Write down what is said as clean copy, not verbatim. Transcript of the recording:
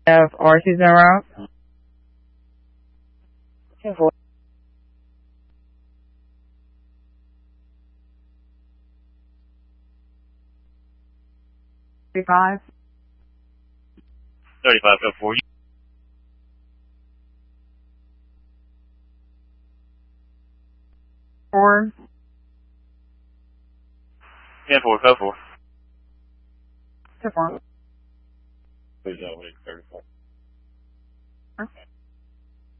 Have RC's en route. 10-4. 35. 35, go 4. Four. 10-4, go 4. 10-4. Please don't wait, 34. Okay.